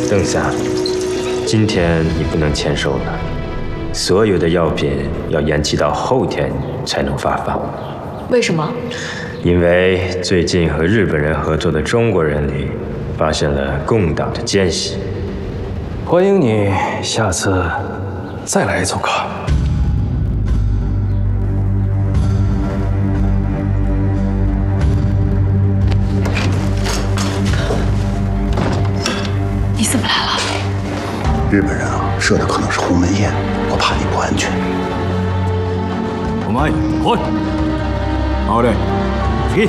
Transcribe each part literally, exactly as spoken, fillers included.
邓萨，今天你不能签收了，所有的药品要延期到后天才能发放。 为什么？ 因为最近和日本人合作的中国人里发现了共党的奸细。 欢迎你下次再来做客。 你怎么来了？ 日本人啊，设的可能是鸿门宴，我怕你不安全。 お前、来い。好嘞，起。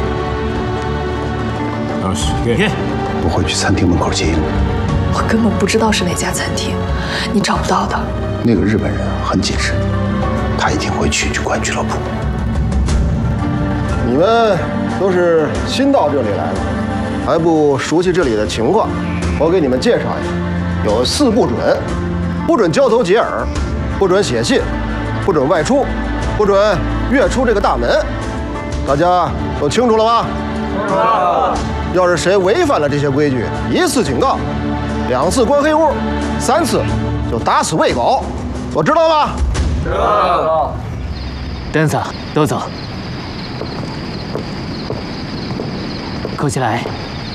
よし、行け。 我会去餐厅门口接应你。 我根本不知道是哪家餐厅，你找不到的。 那个日本人很谨慎，他一定会去去关俱乐部。 你们都是新到这里来的，还不熟悉这里的情况。 我给你们介绍一下，有四不准：不准交头接耳，不准写信，不准外出，不准越出这个大门。大家都清楚了吗？清楚了。要是谁违反了这些规矩，一次警告，两次关黑屋，三次就打死喂狗。我知道了吗？知道了。 登嫂，どうぞ。こちらへ。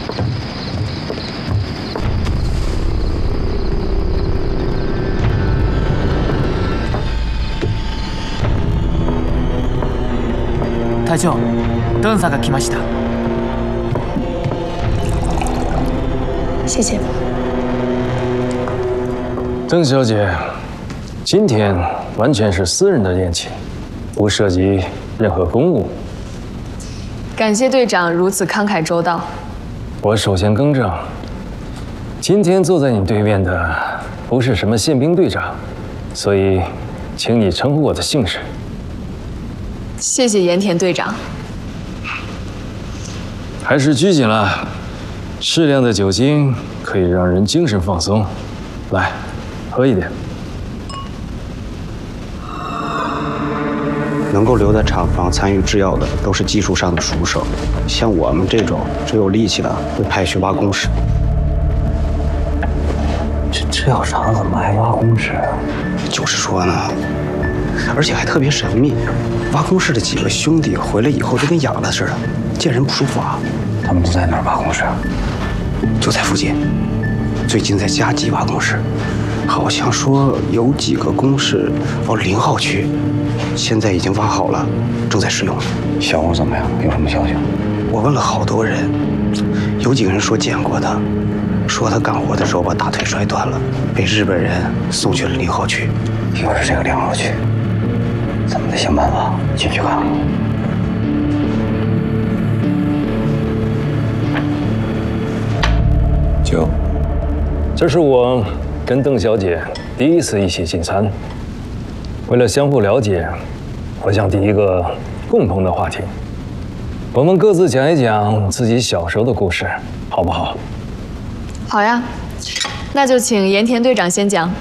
隊長、ドンサが来ました。 谢谢。 邓小姐，今天完全是私人的宴请，不涉及任何公务。 感谢队长如此慷慨周到。 我首先更正，今天坐在你对面的不是什么宪兵队长，所以，请你称呼我的姓氏。 谢谢盐田队长。 还是拘谨了，适量的酒精可以让人精神放松。来，喝一点。 能够留在厂房参与制药的，都是技术上的熟手。像我们这种只有力气的，会派去挖工室。 这制药厂怎么还挖工室啊？ 就是说呢。 而且还特别神秘，挖工室的几个兄弟回来以后都跟哑了似的，见人不舒服啊。 他们都在哪儿挖工室？ 就在附近。最近在加急挖工室，好像说有几个工室哦零号区，现在已经挖好了，正在使用。 小吴怎么样？有什么消息？ 我问了好多人，有几个人说见过他，说他干活的时候把大腿摔断了，被日本人送去了零号区。 又是这个零号区。 咱们得想办法进去看看。九，这是我跟邓小姐第一次一起进餐。为了相互了解，我想提一个共同的话题，我们各自讲一讲自己小时候的故事，好不好？ 好呀，那就请盐田队长先讲。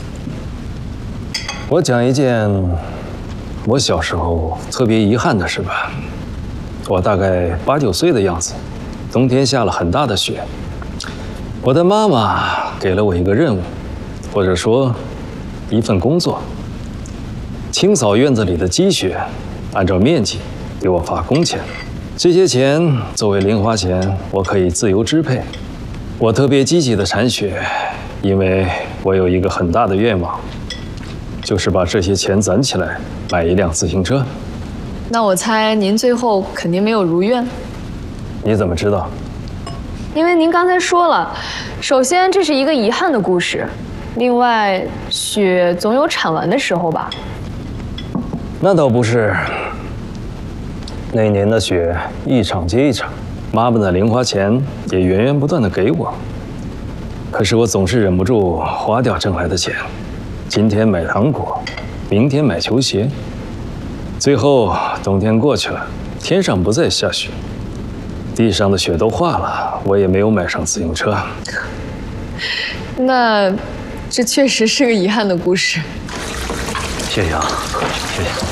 我讲一件。 我小时候特别遗憾的事吧，我大概八九岁的样子，冬天下了很大的雪，我的妈妈给了我一个任务，或者说一份工作，清扫院子里的积雪，按照面积给我发工钱，这些钱作为零花钱，我可以自由支配。我特别积极的铲雪，因为我有一个很大的愿望。 就是把这些钱攒起来买一辆自行车。 那我猜您最后肯定没有如愿。 你怎么知道？ 因为您刚才说了，首先这是一个遗憾的故事，另外雪总有铲完的时候吧？ 那倒不是。那年的雪一场接一场，妈妈的零花钱也源源不断的给我，可是我总是忍不住花掉挣来的钱。 今天买糖果，明天买球鞋，最后冬天过去了，天上不再下雪，地上的雪都化了，我也没有买上自行车。 那这确实是个遗憾的故事。 谢谢啊，谢谢。